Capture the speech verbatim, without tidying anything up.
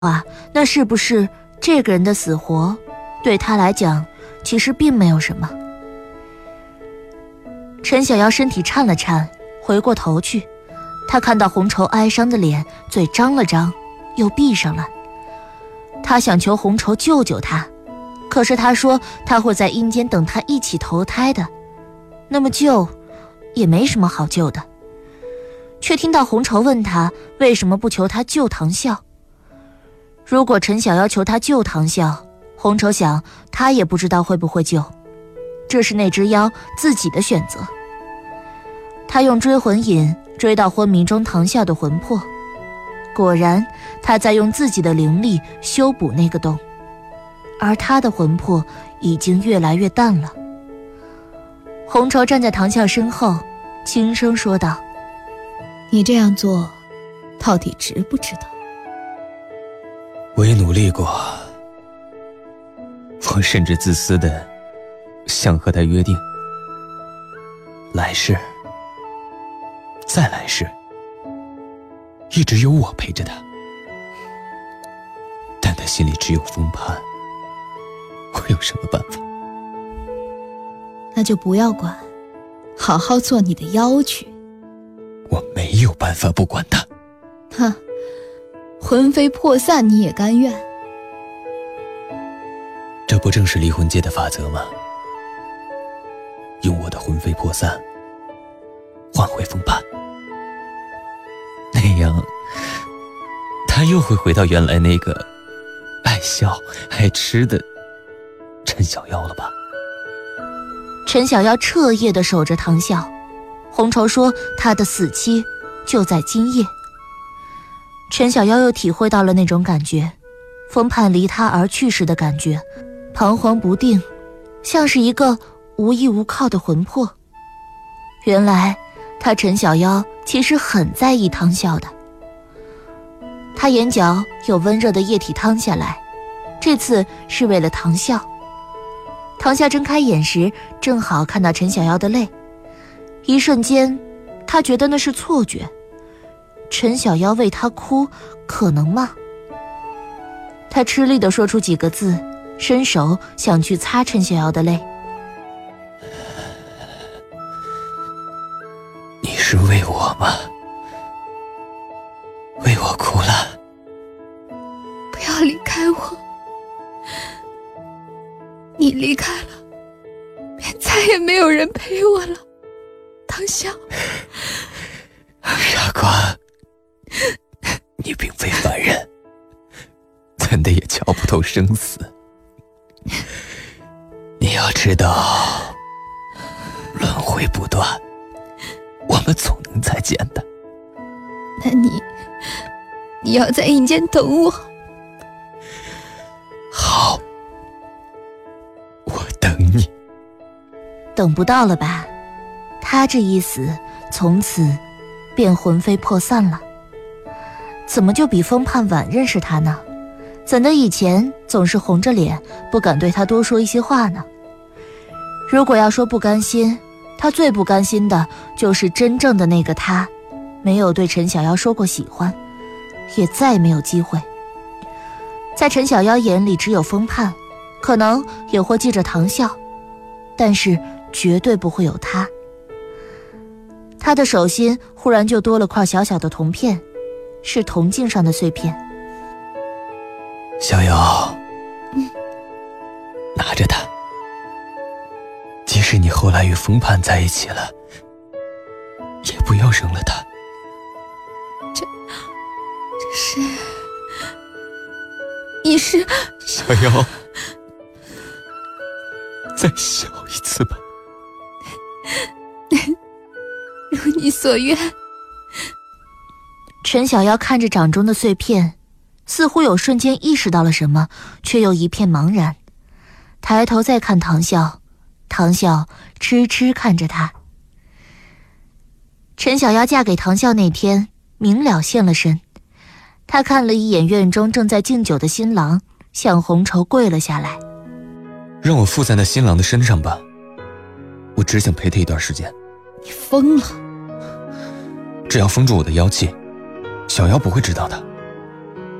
啊，那是不是这个人的死活对他来讲其实并没有什么？陈小瑶身体颤了颤，回过头去，她看到红绸哀伤的脸，嘴张了张，又闭上了。她想求红绸救救她，可是他说他会在阴间等她一起投胎的，那么救也没什么好救的。却听到红绸问他为什么不求他救唐啸。如果陈小瑶求他救唐啸，红绸想他也不知道会不会救，这是那只妖自己的选择。他用追魂引追到昏迷中唐啸的魂魄，果然他在用自己的灵力修补那个洞，而他的魂魄已经越来越淡了。红绸站在唐啸身后，轻声说道： 你这样做到底值不值得？ 我也努力过，我甚至自私的想和他约定，来世再来世一直有我陪着他，但他心里只有风盼，我有什么办法？ 那就不要管，好好做你的妖去。 我没有办法不管他。 哼，魂飞魄散你也甘愿？ 这不正是离魂界的法则吗？用我的魂飞魄散换回风盼，那样他又会回到原来那个爱笑爱吃的陈小妖了吧？ 陈小妖彻夜地守着唐啸，红绸说他的死期就在今夜。陈小妖又体会到了那种感觉，风盼离他而去时的感觉，彷徨不定，像是一个无依无靠的魂魄。原来他陈小妖其实很在意唐啸的。他眼角有温热的液体淌下来，这次是为了唐啸。唐啸睁开眼时，正好看到陈小妖的泪，一瞬间他觉得那是错觉，陈小妖为他哭，可能吗？他吃力地说出几个字，伸手想去擦陈小妖的泪。 你是为我吗？为我哭了？ 不要离开我，你离开了，便再也没有人陪我了，唐啸。 傻瓜，你并非凡人，怎的也瞧不透生死。你要知道，轮回不断，我们总能再见的。 那你你要在阴间等我。 好，我等你。 等不到了吧？他这一死，从此便魂飞魄散了。怎么就比风盼晚认识他呢？怎的以前总是红着脸，不敢对他多说一些话呢？如果要说不甘心，他最不甘心的就是真正的那个他，没有对陈小妖说过喜欢，也再没有机会。在陈小妖眼里只有风盼，可能也会记着唐啸，但是绝对不会有他。他的手心忽然就多了块小小的铜片，是铜镜上的碎片。 小瑶， 嗯， 拿着它，即使你后来与风盼在一起了，也不要扔了它。 这这是你是小瑶，再笑一次吧。 如你所愿。 陈小妖看着掌中的碎片，似乎有瞬间意识到了什么，却又一片茫然。抬头再看唐啸，唐啸痴痴看着他。陈小妖嫁给唐啸那天，明了现了身。他看了一眼院中正在敬酒的新郎，向红绸跪了下来。 让我附在那新郎的身上吧，我只想陪他一段时间。 你疯了？ 只要封住我的妖气，小妖不会知道的。